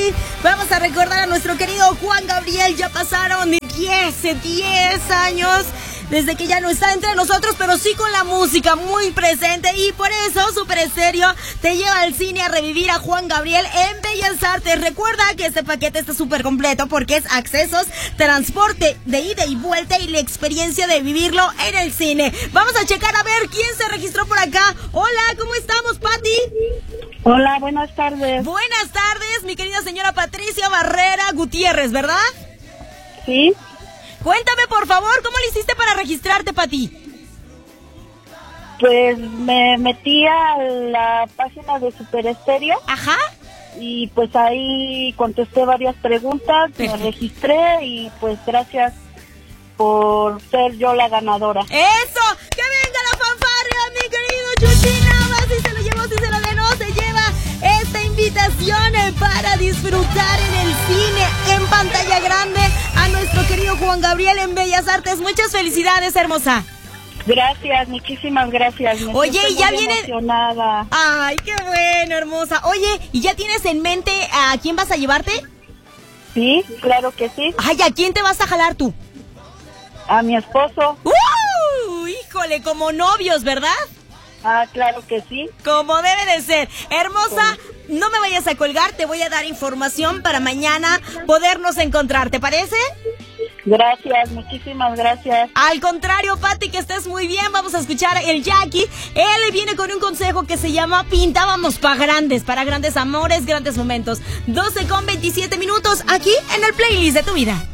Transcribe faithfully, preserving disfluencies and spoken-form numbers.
Pati. Vamos a recordar a nuestro querido Juan Gabriel. Ya pasaron diez años desde que ya no está entre nosotros, pero sí con la música muy presente. Y por eso Super Estéreo te lleva al cine a revivir a Juan Gabriel en Bellas Artes. Recuerda que este paquete está súper completo porque es accesos, transporte de ida y vuelta y la experiencia de vivirlo en el cine. Vamos a checar a ver quién se registró por acá. Hola, ¿cómo estamos, Pati? Hola, buenas tardes. Buenas tardes, mi querida señora Patricia Barrera Gutiérrez, ¿verdad? Sí. Cuéntame, por favor, ¿cómo le hiciste para registrarte, Pati? Pues me metí a la página de Super Estéreo. Ajá. Y pues ahí contesté varias preguntas, Perfecto. Me registré y pues gracias por ser yo la ganadora. ¡Eso! ¡Que venga la fanfarria, mi querido Chuchín! Nada más, si se lo llevó, si se lo ganó, se lleva esta invitación eh, para disfrutar en el cine, en pantalla grande, a nuestro querido Juan Gabriel en Bellas Artes. Muchas felicidades, hermosa. Gracias, muchísimas gracias. Me Oye, siento y ya muy viene... emocionada. Ay, qué bueno, hermosa. Oye, ¿y ya tienes en mente a quién vas a llevarte? Sí, claro que sí. Ay, ¿a quién te vas a jalar tú? A mi esposo. ¡Uh! Híjole, como novios, ¿verdad? Ah, claro que sí. Como debe de ser. Hermosa, no me vayas a colgar, te voy a dar información para mañana podernos encontrar, ¿te parece? Gracias, muchísimas gracias. Al contrario, Pati, que estés muy bien. Vamos a escuchar el Jackie. Él viene con un consejo que se llama Pintábamos para grandes, para grandes amores, grandes momentos. doce con veintisiete minutos aquí en el playlist de tu vida.